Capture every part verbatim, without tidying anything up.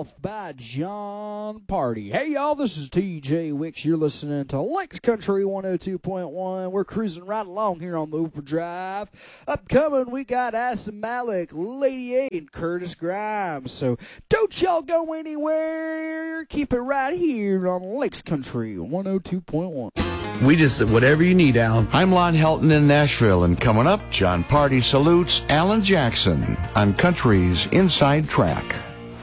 Off by Jon Pardi. Hey, y'all, this is T J Wicks. You're listening to Lakes Country one oh two point one. We're cruising right along here on the Overdrive. Upcoming, we got Asa Malik, Lady A, and Curtis Grimes. So don't y'all go anywhere. Keep it right here on Lakes Country one oh two point one. We just, whatever you need, Alan. I'm Lon Helton in Nashville, and coming up, Jon Pardi salutes Alan Jackson on Country's Inside Track.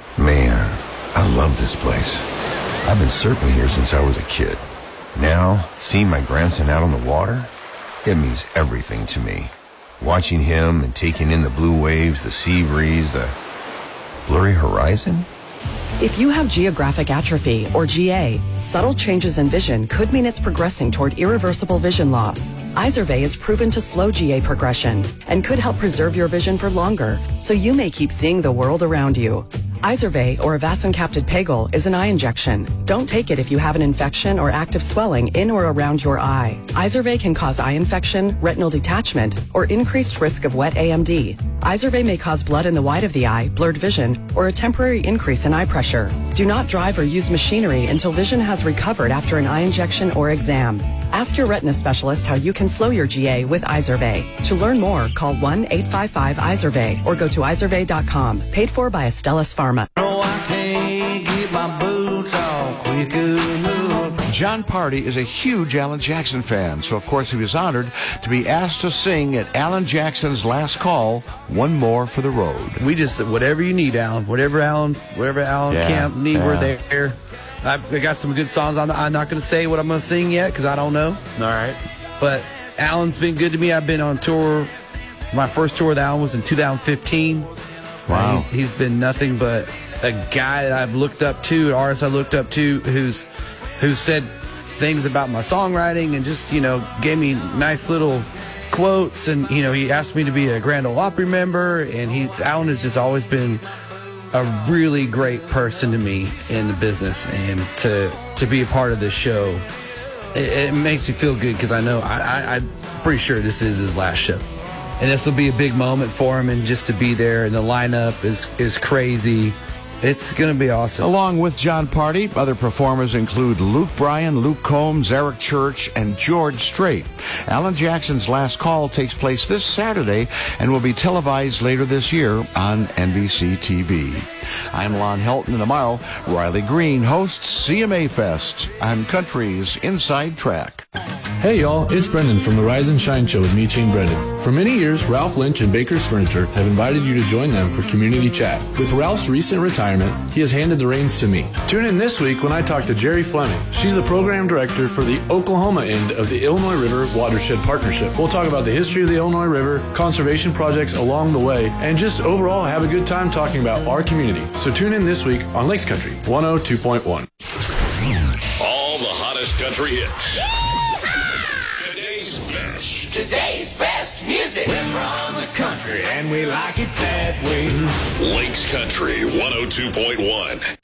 Man, I love this place. I've been surfing here since I was a kid. Now, seeing my grandson out on the water, it means everything to me. Watching him and taking in the blue waves, the sea breeze, the blurry horizon. If you have geographic atrophy, or G A, subtle changes in vision could mean it's progressing toward irreversible vision loss. Izervay is proven to slow G A progression and could help preserve your vision for longer, so you may keep seeing the world around you. Izervay, or avacincaptad pegol, is an eye injection. Don't take it if you have an infection or active swelling in or around your eye. Izervay can cause eye infection, retinal detachment, or increased risk of wet A M D. Izervay may cause blood in the white of the eye, blurred vision, or a temporary increase in eye pressure. Do not drive or use machinery until vision has recovered after an eye injection or exam. Ask your retina specialist how you can slow your G A with Izervay. To learn more, call one eight five five Izervay or go to izervay dot com. Paid for by Astellas Pharma. No, I can't get my boots on quick enough. Jon Pardi is a huge Alan Jackson fan, so of course he was honored to be asked to sing at Alan Jackson's last call, One More for the Road. We just, whatever you need, Alan. Whatever Alan, whatever Alan Yeah, Camp need, yeah. we're there. I've I got some good songs. I'm, I'm not going to say what I'm going to sing yet because I don't know. All right. But Alan's been good to me. I've been on tour. My first tour with Alan was in two thousand fifteen. Wow. Uh, he's, he's been nothing but a guy that I've looked up to, an artist I looked up to, who's who said things about my songwriting and just, you know, gave me nice little quotes. And, you know, he asked me to be a Grand Ole Opry member. And he, Alan has just always been a really great person to me in the business, and to to be a part of this show, it, it makes me feel good because I know I, I, I'm pretty sure this is his last show, and this will be a big moment for him. And just to be there, and the lineup is is crazy. It's going to be awesome. Along with Jon Pardi, other performers include Luke Bryan, Luke Combs, Eric Church, and George Strait. Alan Jackson's last call takes place this Saturday and will be televised later this year on N B C T V. I'm Lon Helton, and tomorrow, Riley Green hosts C M A Fest on Country's Inside Track. Hey y'all, it's Brendan from the Rise and Shine Show with Michi and Brendan. For many years, Ralph Lynch and Baker's Furniture have invited you to join them for community chat. With Ralph's recent retirement, he has handed the reins to me. Tune in this week when I talk to Jerry Fleming. She's the program director for the Oklahoma end of the Illinois River Watershed Partnership. We'll talk about the history of the Illinois River, conservation projects along the way, and just overall have a good time talking about our community. So tune in this week on Lakes Country one oh two point one. All the hottest country hits. Today's best. Today's best music. We're from the country and we like it that way. Lakes Country one oh two point one.